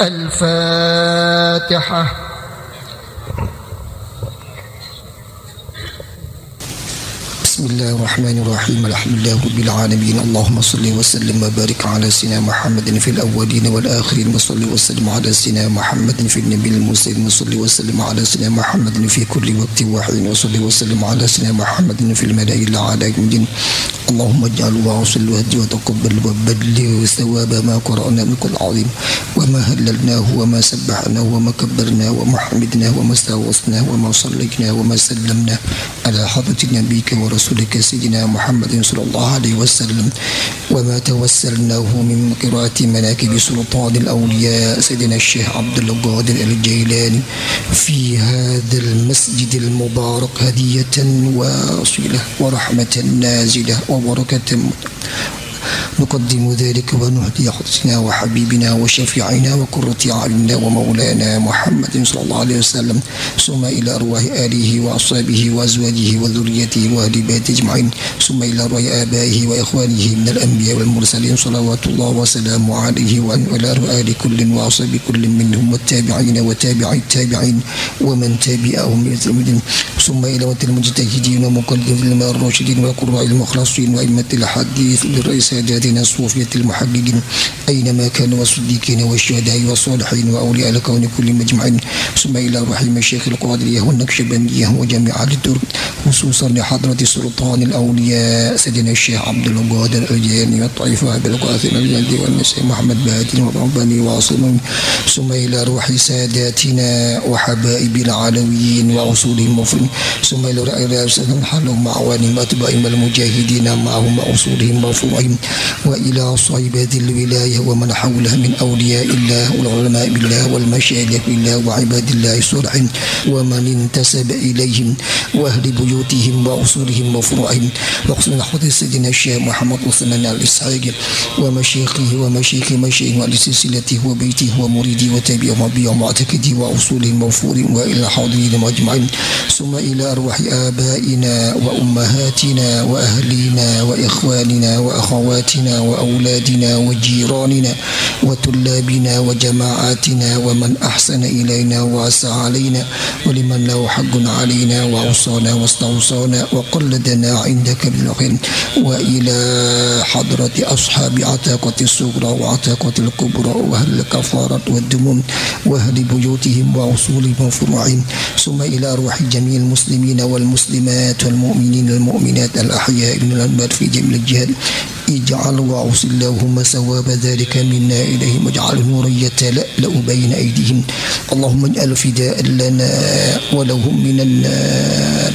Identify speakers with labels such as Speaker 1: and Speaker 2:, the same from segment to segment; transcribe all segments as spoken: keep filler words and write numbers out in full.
Speaker 1: الفاتحة. بسم الله الرحمن الرحيم. الحمد لله رب العالمين. اللهم صل وسلم وبارك على سيدنا محمد في الأولين والآخرين، وصل وسلم على سيدنا محمد في النبي المرسلين، وصل وسلم على سيدنا محمد في كل وقت وحين، وصل وسلم على سيدنا محمد في الملأ الأعلى. اللهم اجعل وصل وهدي وتقبل وبلغ ثواب ما قرأنا من كل عظيم، وما هللناه وما سبحناه وما كبرناه وما حمدناه وما استغفرناه وما صليناه وما سلمناه على حضرة نبيك ورسولك سيدنا محمد صلى الله عليه وسلم، وما توسلناه من قراءة مناكب سلطان الأولياء سيدنا الشيخ عبد القادر الجيلاني في هذا المسجد المبارك هدية واصلة ورحمة نازلة وبركة. نقدم ذلك ونهدي حضرتنا وحبيبنا وشفيعنا وقرة أعيننا ومولانا محمد صلى الله عليه وسلم، ثم إلى أرواح آله وأصحابه وأزواجه وذريته وأهل بيته أجمعين، ثم إلى أرواح آبائه وإخوانه من الأنبياء والمرسلين صلوات الله وسلامه عليه، وإلى أرواح آل كل وأصحاب كل منهم والتابعين وتابعي التابعين ومن تابعهم بإحسان، ثم إلى وقت المجتهدين ومقلدين الراشدين وقراء المخلصين وأئمة الحديث بالرئيس ساداتنا الصوفية المحققين أينما كانوا، والصديقين والشهداء والصالحين وأولياء الكون كل مجمعين، ثم إلى روح المشايخ القادرية والنقشبندية وجميع الدور، خصوصا لحضرة سلطان الأولياء سيدنا الشيخ عبد القادر الجيلاني والطائفة بالقاسم الجندي والنسيم محمد بادي ورباني واصل، ثم إلى روح ساداتنا وحبائب العلويين وأصولهم مفرين، ثم إلى رأي حلهم معوانهم أتباعهم المجاهدين معهم وأصولهم مرفوعين، وإلى صيبات الولاية ومن حولها من أولياء الله والعلماء بالله والمشايخ بالله وعباد الله الصالحين ومن انتسب إليهم وأهل بيوتهم وأصولهم وفروعهم، وخصوصا حضرة سيدنا الشيخ محمد عثمان الإسحاق ومشايخه ومشايخ مشايخ ولسلسلته وبيته ومريده وتابعه وبيع معتقده وأصولهم وفروعهم، وإلى حاضرين أجمعين، ثم إلى أرواح آبائنا وأمهاتنا وأهلينا وإخواننا وأخواتنا وأولادنا وجيراننا وطلابنا وجماعاتنا ومن أحسن إلينا وأساء علينا، ولمن له حق علينا وأوصانا واستوصانا وقلدنا عندك بالخير، وإلى حضرة أصحاب عتاقة الصغرى وعتاقة الكبرى وأهل الكفارة والدموم وأهل بيوتهم وأصولهم وفروعهم، ثم إلى أرواح جميع المسلمين والمسلمات والمؤمنين والمؤمنات الأحياء من الأموات في جميع الجهات. اجعل وأوصل اللهم ثواب ذلك منا إليهم، واجعل نورا يتلألأ بين أيديهم، اللهم اجعل فداء لنا ولهم من النار،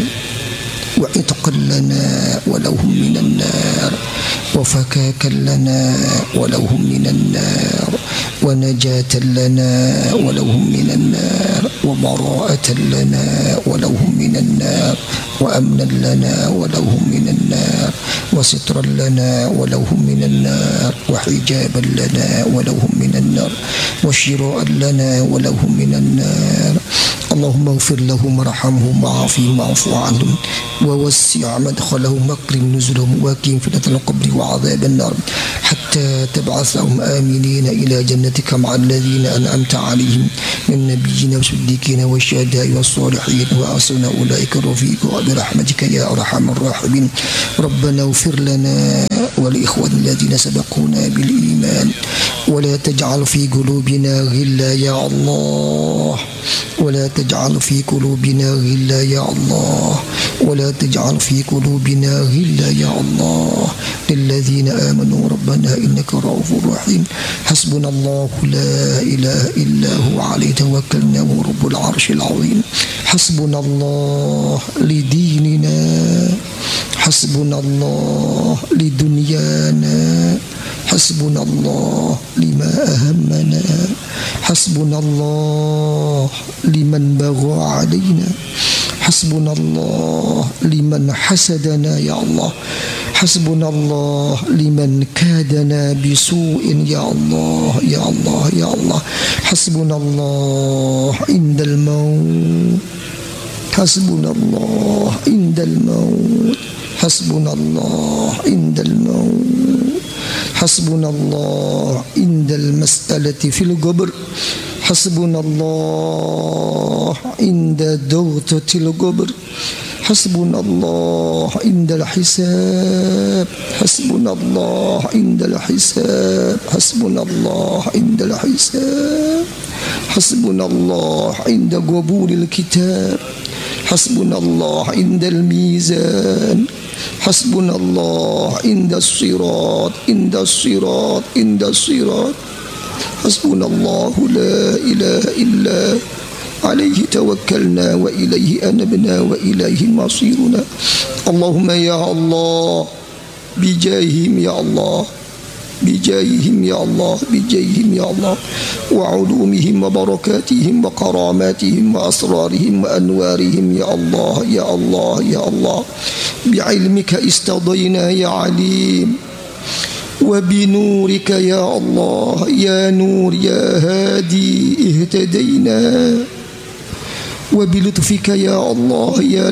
Speaker 1: وعتقا لنا ولهم من النار، وفكاكا لنا ولهم من النار، ونجاة لنا ولهم من النار، وبراءة لنا ولهم من النار، وأمنا لنا ولهم من النار، وسترا لنا ولهم من النار، وحجابا لنا ولهم من النار، وشراء لنا ولهم من النار. اللهم اغفر لهم وارحمهم وعافهم واعف عنهم ووسع مدخلهم واكرم نزلهم وقهم فتنة القبر وعذاب النار، حتى تبعثهم آمنين إلى جنتك مع الذين أنعمت عليهم من النبيين والصديقين والشهداء والصالحين، وحسن أولئك رفيقا برحمتك يا أرحم الراحمين. ربنا اغفر لنا ولإخواننا الذين سبقونا بالإيمان، ولا تجعل في قلوبنا غلا يا الله، ولا تجعل في قلوبنا غلا يا الله، ولا تجعل في قلوبنا غلا يا الله للذين آمنوا ربنا إنك رؤوف رحيم. حسبنا الله لا إله إلا هو عليه توكلنا وهو رب العرش العظيم. حسبنا الله لديننا، حسبنا الله لدنيانا، حسبنا الله لما أهمنا، حسبنا الله لمن بغى علينا، حسبنا الله لمن حسدنا يا الله، حسبنا الله لمن كادنا بسوء يا الله يا الله يا الله، حسبنا الله عند الموت، حسبنا الله عند الموت، حسبنا الله عند الموت، حسبنا الله عند المسألة في القبر حسبنا الله عند دوغة القبر حسبنا الله عند الحساب حسبنا الله عند الحساب حسبنا الله عند الحساب حسبنا الله عند قبول الكتاب حسبنا الله عند الميزان حسبنا الله عند الصراط عند الصراط عند الصراط حسبنا الله لا إله إلا عليه توكلنا وإليه أنبنا وإليه مصيرنا. اللهم يا الله بجاههم يا الله بجاههم يا الله بجاههم يا الله وعلومهم وبركاتهم وكراماتهم وأسرارهم وأنوارهم يا الله يا الله يا الله بعلمك استضينا يا عليم وبنورك يا الله يا نور يا هادي اهتدينا وبلطفك يا الله يا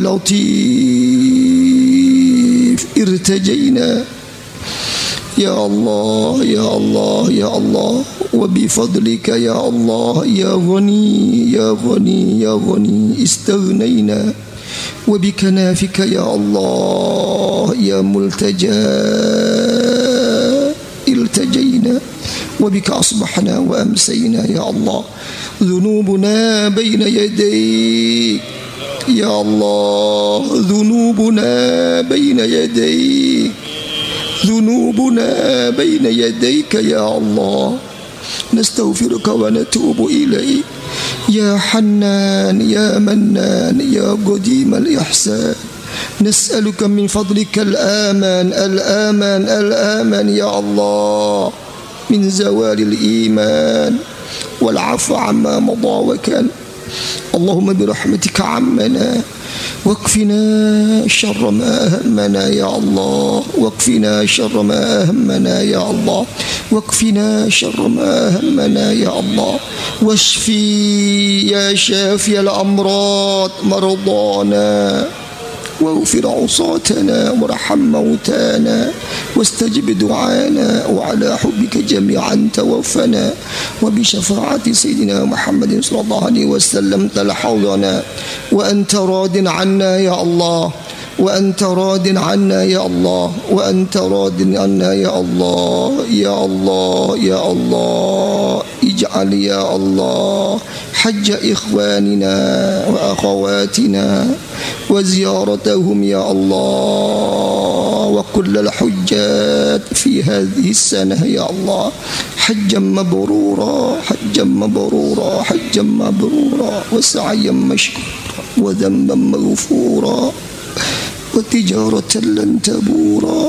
Speaker 1: لطيف ارتجينا يا الله يا الله يا الله وبفضلك يا الله يا غني يا غني يا غني استغنينا وبكنافك يا الله يا ملتجى التجينا وبك أصبحنا وأمسينا يا الله ذنوبنا بين يديك يا الله ذنوبنا بين يديك ذنوبنا بين يديك يا الله نستغفرك ونتوب إليك يا حنان يا منان يا قديم الإحسان نسألك من فضلك الآمان الآمان الآمان يا الله من زوال الإيمان والعفو عما مضى وكان. اللهم برحمتك عمنا واكفنا شر ما أهمنا يا الله واكفنا شر ما أهمنا يا الله واكفنا شر ما أهمنا يا الله واشفي يا شافي الأمراض مرضانا واغفر عصاتنا وارحم موتانا واستجب دعانا وعلى حبك جميعا توفنا وبشفاعة سيدنا محمد صلى الله عليه وسلم تلحظنا وأنت راض عنا يا الله وأنت راض عنا يا الله وأنت راض عنا يا الله يا الله يا الله اجعل يا الله حج إخواننا وأخواتنا وزيارتهم يا الله وكل الحجات في هذه السنة يا الله حجا مبرورا حجا مبرورا حجا مبرورا وسعيا مشكورا وذنبا مغفورا وتجارة لن تبورا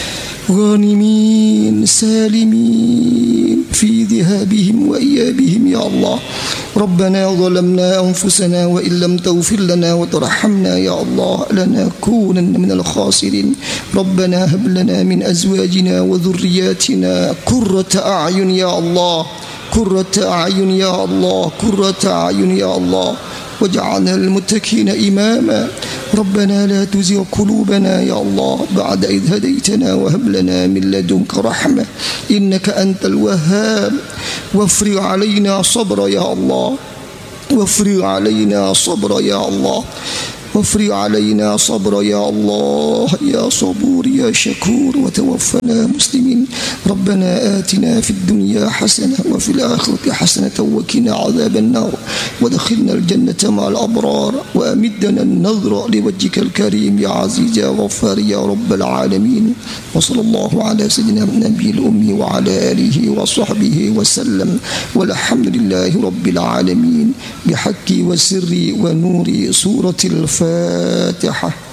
Speaker 1: غانمين سالمين في ذهابهم وإيابهم يا الله. ربنا ظلمنا أنفسنا وإن لم تغفر لنا وترحمنا يا الله لنكونن من الخاسرين. ربنا هب لنا من أزواجنا وذرياتنا قرة أعين يا الله قرة أعين يا الله قرة أعين يا الله واجعلنا للمتقين إماما. ربنا لا تزغ قلوبنا يا الله بعد إذ هديتنا وهب لنا من لدنك رحمة إنك أنت الوهاب. وافرغ علينا صبرا يا الله وافرغ علينا صبرا يا الله وافرغ علينا صبرا يا الله يا صبور يا شكور وتوفنا مسلمين. ربنا آتنا في الدنيا حسنة وفي الآخرة حسنة وقنا عذاب النار ودخلنا الجنة مع الأبرار وأمدنا النظر لوجهك الكريم يا عزيز يا غفار يا رب العالمين. وصلى الله على سيدنا النبي الأمي وعلى آله وصحبه وسلم والحمد لله رب العالمين بحق وسر ونور سورة الفاتحة.